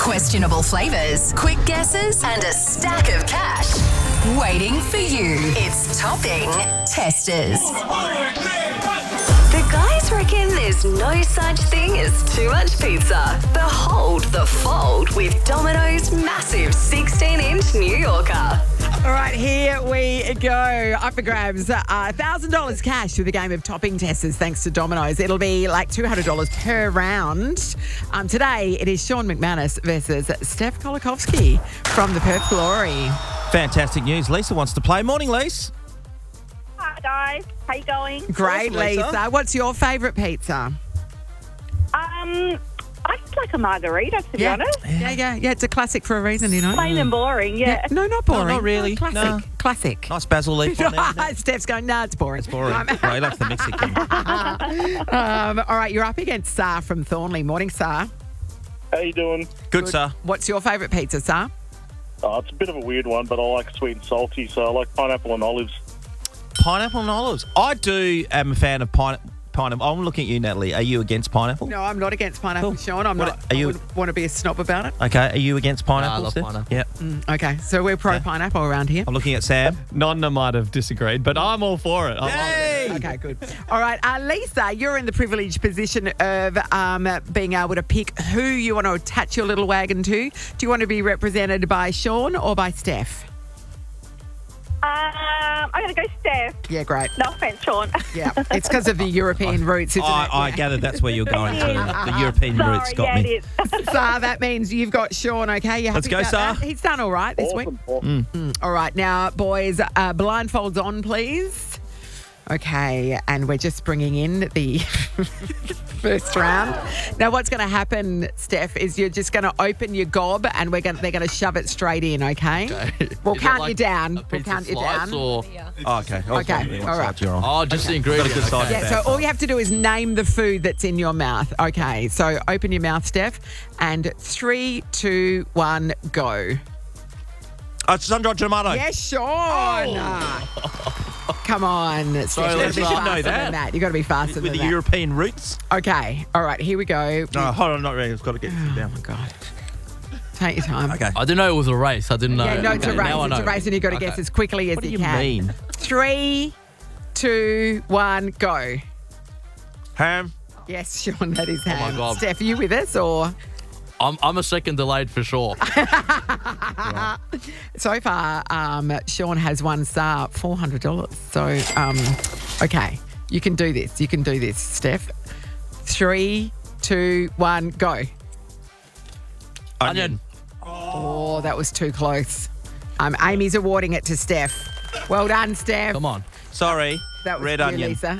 questionable flavours, quick guesses, and a stack of cash waiting for you. It's Topping Testers. The guys reckon there's no such thing as too much pizza. Behold the fold with Domino's massive 16-inch New Yorker. All right, here we go. Up for grabs. $1,000 cash with a game of Topping Testers thanks to Domino's. It'll be like $200 per round. Today, it is Sean McManus versus Steph Kolikovsky from the Perth Glory. Fantastic news. Lisa wants to play. Morning, Lisa. Hi guys, how you going? Great, Awesome, Lisa. Lisa. What's your favourite pizza? I just like a margarita, to be honest. Yeah. It's a classic for a reason, you know. Plain and boring, yeah. No, not boring. not really. Classic. No. Classic. Nice basil leaf on there. Steph's going, it's boring. It's boring. Well, he likes the Mexican. All right, you're up against Sar from Thornley. Morning, Sar. How you doing? Good, sir. What's your favourite pizza, Sar? It's a bit of a weird one, but I like sweet and salty, so I like pineapple and olives. Pineapple and olives. I am a fan of pineapple. I'm looking at you, Natalie. Are you against pineapple? No, I'm not against pineapple, Cool. Sean. I'm What- not. are you- I wouldn't want to be a snob about it. Okay. Are you against pineapple? I love Steph? pineapple. Yeah. Okay, so we're pro pineapple around here. I'm looking at Sam. Nonna might have disagreed, but I'm all for it. Okay, good. All right, Lisa, you're in the privileged position of being able to pick who you want to attach your little wagon to. Do you want to be represented by Sean or by Steph? I'm going to go Steph. Yeah, great. No offence, Sean. Yeah, it's because of the European roots, isn't it? I Yeah. gathered that's where you're going to. The European roots Sorry, got yeah, me. it is. So that means you've got Sean, okay? You happy Let's go, about Sar. that? He's done all right this week. Awesome. All right, now, boys, blindfolds on, please. Okay, and we're just bringing in the first round. Now, what's going to happen, Steph, is you're just going to open your gob and they're going to shove it straight in, okay? We'll Is it count like you down. a We'll pizza count you slice down. Or... Oh, okay. I was Okay, wondering what all right. side you're on. Oh, just the ingredient. Got a good side. Okay. Yeah, so all you have to do is name the food that's in your mouth. Okay, so open your mouth, Steph, and 3, 2, 1, go. It's sun-dried tomato. Yes, Sean. Come on, Steph. Sorry, You've got to Lisa. be You should faster know than that. You've got to be faster With than the that. European roots. Okay, all right, here we go. No, hold on, not ready. I've got to get down. Oh, God. Take your time. Okay. I didn't know it was a race. I didn't know. Yeah, no, it's a Okay, race. now I It's a know. race, and you've got to guess Okay. as quickly as What do you you can. mean? 3, 2, 1, go. Ham. Yes, Sean, that is ham. God. Steph, are you with us or? I'm a second delayed for sure. So far, Sean has won Sar $400. So, okay, you can do this. You can do this, Steph. 3, 2, 1, go. Onion. Oh, that was too close. Amy's awarding it to Steph. Well done, Steph. Come on. Sorry. That was Red you, onion. Lisa.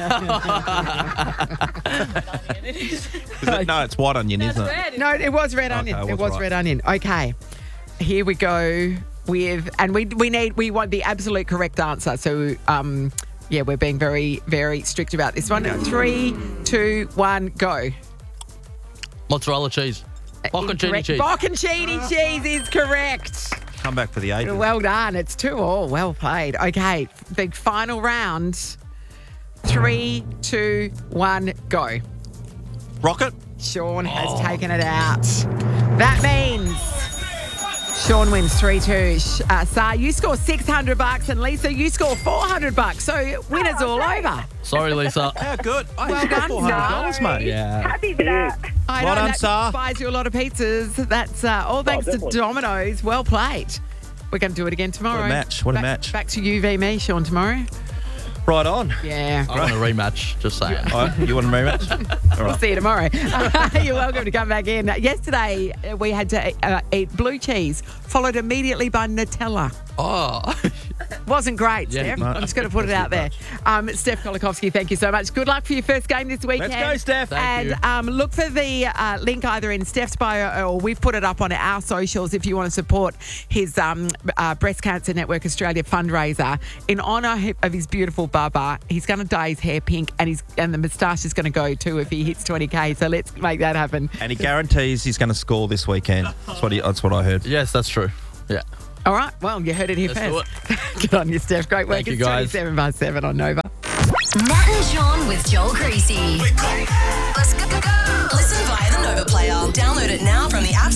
No, it's white onion, isn't it? No, it was red onion. I It was was right. red onion. Okay, here we go with, and we want the absolute correct answer. So, yeah, we're being very, very strict about this one. 3, 2, 1, go. Mozzarella cheese. Bocconcini Incorrect. cheese. Bocconcini cheese is correct. Come back for the 8. Well done. It's 2-2. Well played. Okay, the final round. 3, 2, 1, go. Rocket. Sean has taken it out. That means Sean wins 3-2. Sar, you score $600 and Lisa, you score $400. So winners all over. Sorry, Lisa. How good. I Well got done, $400, Sar. mate. Yeah. Happy with that. I Well know done, that Sar. buys you a lot of pizzas. That's all thanks to definitely. Domino's. Well played. We're going to do it again tomorrow. What a match. What a match. Back to you v me, Sean, tomorrow. Right on. Yeah. I want a rematch, just saying. All right, you want a rematch? All We'll right. see you tomorrow. You're welcome to come back in. Yesterday, we had to eat blue cheese, followed immediately by Nutella. Oh. Wasn't great, Yeah, Steph. no. I'm just going to put it out there. Steph Kolikovsky, thank you so much. Good luck for your first game this weekend. Let's go, Steph. Thank And look for the link either in Steph's bio or we've put it up on our socials if you want to support his Breast Cancer Network Australia fundraiser. In honour of his beautiful bubba, he's going to dye his hair pink and the moustache is going to go too if he hits 20K. So let's make that happen. And he guarantees he's going to score this weekend. That's what I heard. Yes, that's true. Yeah. All right. Well, you heard it here Let's do first. Good on you, Steph. Great work. Thank you, It's guys. 27 by 7 on Nova. Nat and Sean with Joel Creasy. Let's go. Listen via the Nova Player. Download it now from the App Store.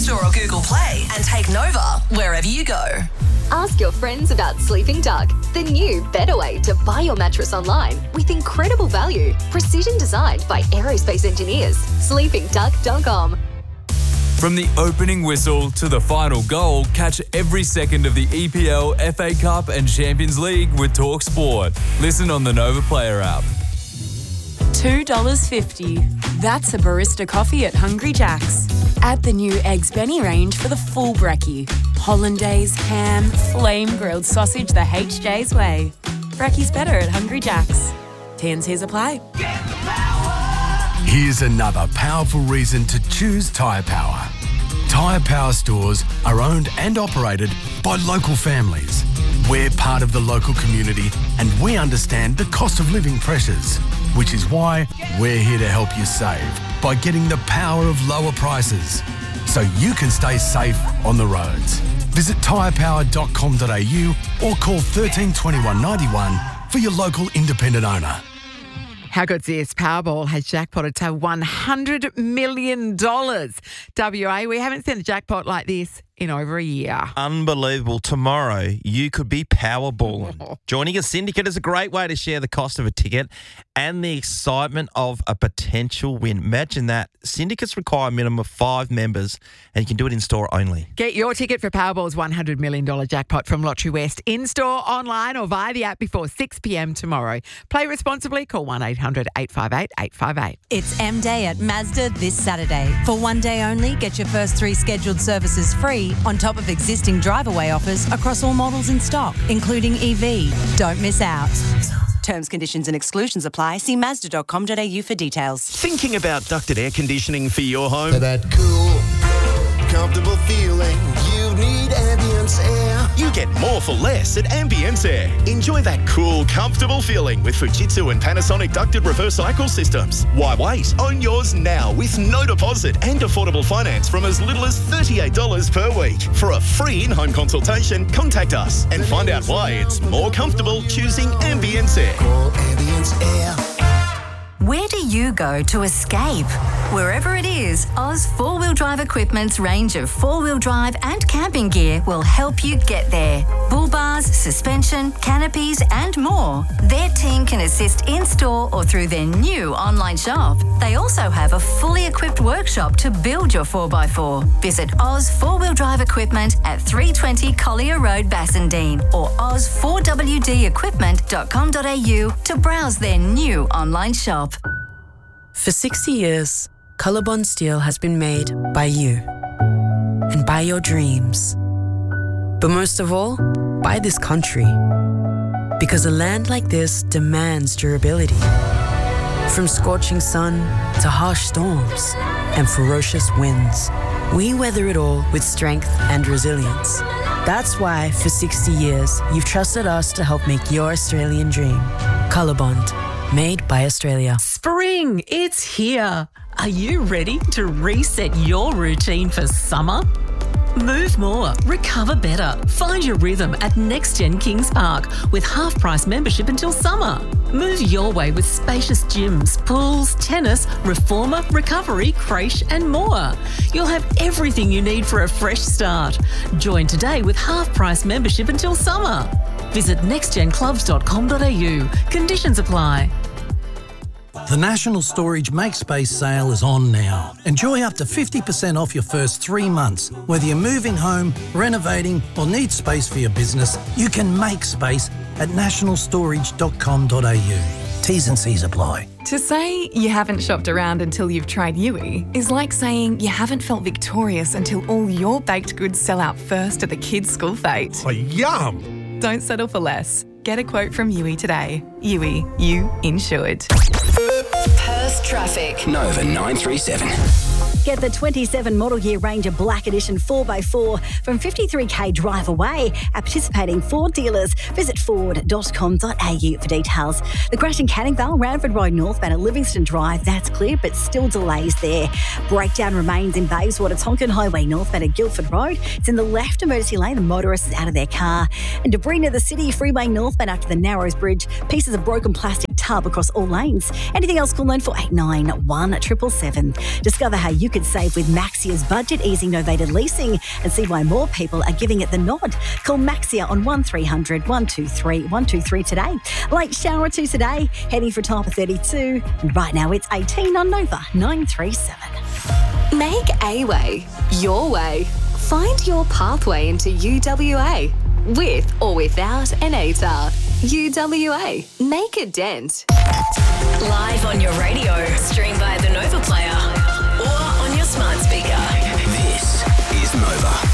Store or Google Play and take Nova wherever you go. Ask your friends about Sleeping Duck, the new, better way to buy your mattress online with incredible value, precision designed by aerospace engineers. SleepingDuck.com. From the opening whistle to the final goal, catch every second of the EPL, FA Cup and Champions League with TalkSport. Listen on the Nova Player app. $2.50. That's a barista coffee at Hungry Jack's. Add the new Eggs Benny range for the full brekkie. Hollandaise, ham, flame grilled sausage the HJ's way. Brekkie's better at Hungry Jack's. T&Cs apply. Here's another powerful reason to choose Tyre Power. Tyre Power stores are owned and operated by local families. We're part of the local community and we understand the cost of living pressures, which is why we're here to help you save by getting the power of lower prices so you can stay safe on the roads. Visit tyrepower.com.au or call 13 21 91 for your local independent owner. How good's this? Powerball has jackpotted to $100 million. WA, we haven't seen a jackpot like this in over a year. Unbelievable. Tomorrow, you could be Powerballing. Joining a syndicate is a great way to share the cost of a ticket and the excitement of a potential win. Imagine that. Syndicates require a minimum of 5 members and you can do it in store only. Get your ticket for Powerball's $100 million jackpot from Lottery West in-store, online or via the app before 6 p.m. tomorrow. Play responsibly. Call 1-800-858-858. It's M-Day at Mazda this Saturday. For one day only, get your first 3 scheduled services free on top of existing drive-away offers across all models in stock, including EV. Don't miss out. Terms, conditions and exclusions apply. See Mazda.com.au for details. Thinking about ducted air conditioning for your home? For that cool, comfortable feeling, you need Ambience Air. You get more for less at Ambience Air. Enjoy that cool, comfortable feeling with Fujitsu and Panasonic ducted reverse cycle systems. Why wait? Own yours now with no deposit and affordable finance from as little as $38 per week. For a free in-home consultation, contact us and find out why it's more comfortable choosing Ambience Air. Call Ambience Air. Where do you go to escape? Wherever it is, Oz 4-Wheel Drive Equipment's range of 4-wheel drive and camping gear will help you get there. Bull bars, suspension, canopies and more. Their team can assist in-store or through their new online shop. They also have a fully equipped workshop to build your 4x4. Visit Oz 4-Wheel Drive Equipment at 320 Collier Road, Bassendean or oz4wdequipment.com.au to browse their new online shop. For 60 years, Colorbond Steel has been made by you and by your dreams. But most of all, by this country. Because a land like this demands durability. From scorching sun to harsh storms and ferocious winds, we weather it all with strength and resilience. That's why, for 60 years, you've trusted us to help make your Australian dream. Colorbond. Made by Australia. Spring, it's here. Are you ready to reset your routine for summer? Move more, recover better. Find your rhythm at NextGen Kings Park with half-price membership until summer. Move your way with spacious gyms, pools, tennis, reformer, recovery, creche and more. You'll have everything you need for a fresh start. Join today with half-price membership until summer. Visit nextgenclubs.com.au. Conditions apply. The National Storage MakeSpace sale is on now. Enjoy up to 50% off your first 3 months. Whether you're moving home, renovating or need space for your business, you can make space at nationalstorage.com.au. T's and C's apply. To say you haven't shopped around until you've tried Yui is like saying you haven't felt victorious until all your baked goods sell out first at the kids' school fete. Oh, yum! Don't settle for less. Get a quote from Yui today. Yui, you insured. Perth traffic. Nova 937. Get the 27 model year Ranger Black Edition 4x4 from 53k drive away at participating Ford dealers. Visit ford.com.au for details. The crash in Canning Vale, Ranford Road northbound at Livingston Drive, that's clear, but still delays there. Breakdown remains in Bayswater, Tonkin Highway northbound at Guildford Road. It's in the left emergency lane. The motorist is out of their car. And debris near the city freeway northbound after the Narrows Bridge. Pieces of broken plastic hub across all lanes. Anything else, call 0489 777. Discover how you could save with Maxia's budget easy novated leasing and see why more people are giving it the nod. Call Maxia on 1300 123 123 today. Late shower to today, heading for a top of 32. Right now it's 18 on Nova 937. Make a way your way. Find your pathway into UWA with or without an ATAR. UWA. Make a dent. Live on your radio, stream via the Nova Player or on your smart speaker. This is Nova.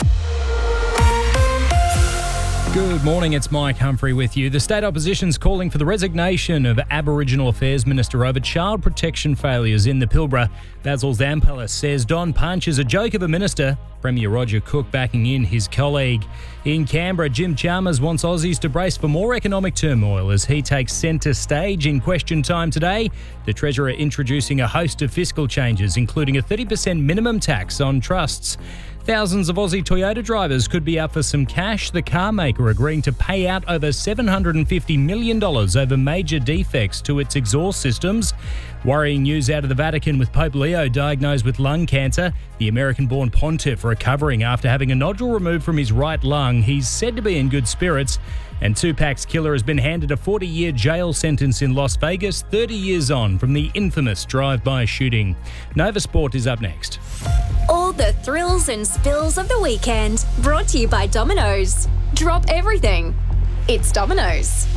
Good morning, it's Mike Humphrey with you. The state opposition's calling for the resignation of Aboriginal Affairs Minister over child protection failures in the Pilbara. Basil Zampelis says Don Punch is a joke of a minister. Premier Roger Cook backing in his colleague. In Canberra, Jim Chalmers wants Aussies to brace for more economic turmoil as he takes centre stage in Question Time today. The Treasurer introducing a host of fiscal changes, including a 30% minimum tax on trusts. Thousands of Aussie Toyota drivers could be up for some cash. The car maker agreeing to pay out over $750 million over major defects to its exhaust systems. Worrying news out of the Vatican with Pope Leo diagnosed with lung cancer. The American-born pontiff recovering after having a nodule removed from his right lung. He's said to be in good spirits. And Tupac's killer has been handed a 40-year jail sentence in Las Vegas, 30 years on from the infamous drive-by shooting. Nova Sport is up next. All the thrills and spills of the weekend, brought to you by Domino's. Drop everything. It's Domino's.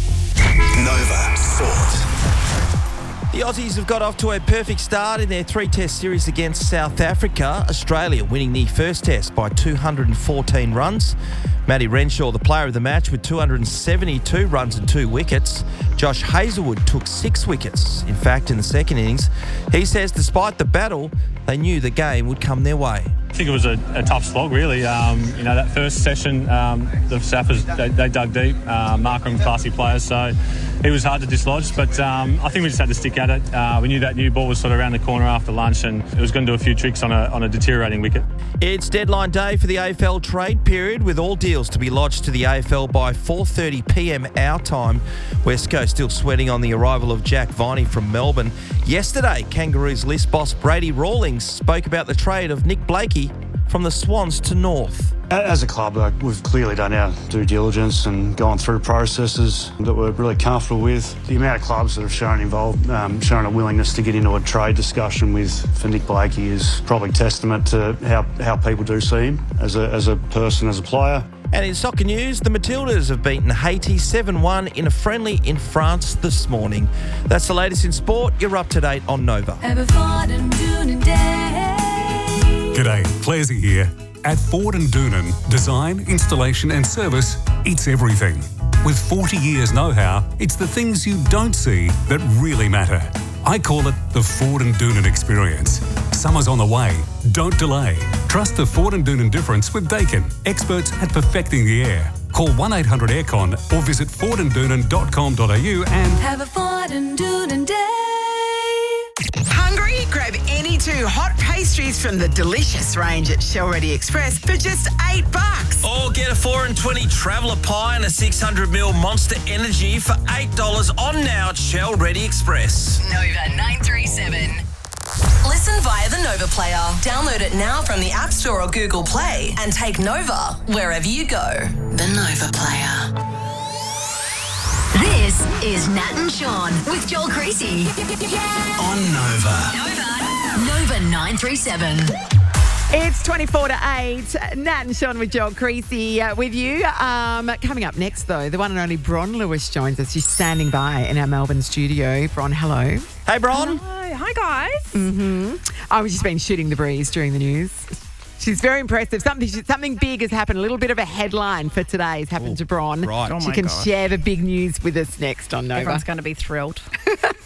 Nova Sport. The Aussies have got off to a perfect start in their three-test series against South Africa. Australia winning the first test by 214 runs. Matty Renshaw, the player of the match, with 272 runs and 2 wickets. Josh Hazlewood took 6 wickets. In fact, in the second innings, he says despite the battle, they knew the game would come their way. I think it was a tough slog, really. That first session, the Saffers, they dug deep. Markram, classy players, so it was hard to dislodge. But I think we just had to stick at it. We knew that new ball was sort of around the corner after lunch, and it was going to do a few tricks on a deteriorating wicket. It's deadline day for the AFL trade period, with all deals to be lodged to the AFL by 4:30 p.m. our time. West Coast still sweating on the arrival of Jack Viney from Melbourne. Yesterday, Kangaroos list boss Brady Rawlings spoke about the trade of Nick Blakey from the Swans to North. As a club, we've clearly done our due diligence and gone through processes that we're really comfortable with. The amount of clubs that have shown a willingness to get into a trade discussion for Nick Blakey is probably testament to how people do see him as a person, as a player. And in soccer news, the Matildas have beaten Haiti 7-1 in a friendly in France this morning. That's the latest in sport. You're up to date on Nova. G'day, Clazy here. At Ford and Doonan, design, installation and service, it's everything. With 40 years know-how, it's the things you don't see that really matter. I call it the Ford and Doonan experience. Summer's on the way. Don't delay. Trust the Ford and Doonan difference with Dakin, experts at perfecting the air. Call 1-800-AIRCON or visit fordanddoonan.com.au and have a Ford and Doonan day. Hungry? Grab any 2 hot pastries from the delicious range at Shell Ready Express for just $8. Or get a 4 and 20 traveller pie and a 600ml Monster Energy for $8 on now at Shell Ready Express. Nova 937. Listen via the Nova Player. Download it now from the App Store or Google Play and take Nova wherever you go. The Nova Player. This is Nat and Sean with Joel Creasy. On Nova. Nova 937. It's 24 to 8. Nat and Sean with Joel Creasy with you. Coming up next, though, the one and only Bron Lewis joins us. She's standing by in our Melbourne studio. Bron, hello. Hey, Bron. Hi, guys. Mm-hmm. I've just been shooting the breeze during the news. She's very impressive. Something big has happened. A little bit of a headline for today has happened to Bron. Right. Oh she my can God. share the big news with us next on Nova. Everyone's going to be thrilled.